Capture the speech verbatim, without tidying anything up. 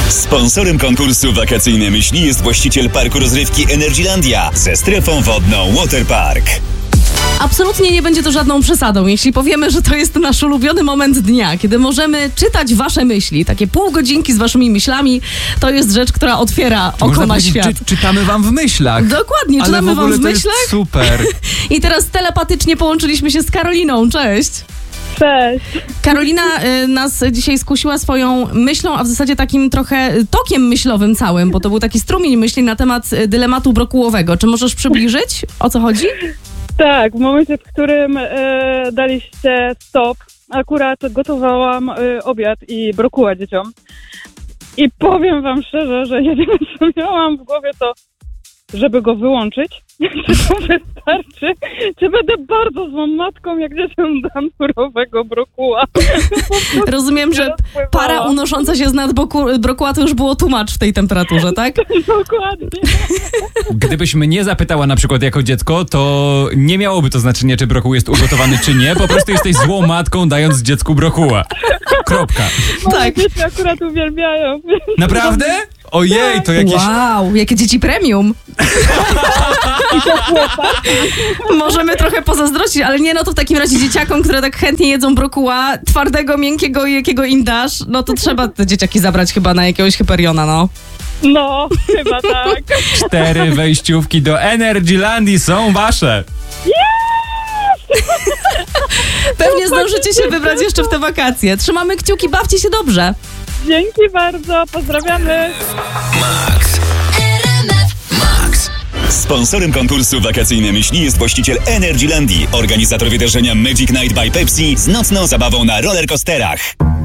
Sponsorem konkursu Wakacyjne Myśli jest właściciel parku rozrywki Energylandia ze strefą wodną Waterpark. Absolutnie nie będzie to żadną przesadą, jeśli powiemy, że to jest nasz ulubiony moment dnia, kiedy możemy czytać wasze myśli. Takie pół godzinki z waszymi myślami to jest rzecz, która otwiera oko Można na świat. Czy, czytamy wam w myślach. Dokładnie, Ale czytamy w wam ogóle w to jest myślach. super. I teraz telepatycznie połączyliśmy się z Karoliną. Cześć! Cześć. Karolina y, nas dzisiaj skusiła swoją myślą, a w zasadzie takim trochę tokiem myślowym całym, bo to był taki strumień myśli na temat y, dylematu brokułowego. Czy możesz przybliżyć, o co chodzi? Tak, w momencie, w którym e, daliście stop, akurat gotowałam e, obiad i brokuła dzieciom. I powiem wam szczerze, że jedyne co miałam w głowie to, żeby go wyłączyć. Czy to wystarczy? Czy będę bardzo złą matką, jak dzieciom dam surowego brokuła? Rozumiem, że para unosząca się z nad boku, brokuła to już było tłumacz w tej temperaturze, tak? Dokładnie. Gdybyś mnie zapytała na przykład jako dziecko, to nie miałoby to znaczenia, czy brokuł jest ugotowany, czy nie. Po prostu jesteś złą matką, dając dziecku brokuła. Kropka. Tak. Dzieci akurat uwielbiają. Naprawdę? Ojej, to jakieś... Wow, jakie dzieci premium. Możemy trochę pozazdrościć, ale nie, no to w takim razie dzieciakom, które tak chętnie jedzą brokuła, twardego, miękkiego i jakiego im dasz, no to trzeba te dzieciaki zabrać chyba na jakiegoś Hyperiona, no. No, chyba tak. Cztery wejściówki do Energylandii są wasze. Pewnie zdążycie się wybrać jeszcze w te wakacje. Trzymamy kciuki, bawcie się dobrze. Dzięki bardzo, pozdrawiamy. Max. Max. Sponsorem konkursu Wakacyjne Myśli jest właściciel Energylandii, organizator wydarzenia Magic Night by Pepsi z nocną zabawą na rollercoasterach.